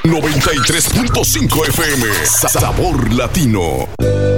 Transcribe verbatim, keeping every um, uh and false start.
noventa y tres punto cinco F M. Sabor Latino.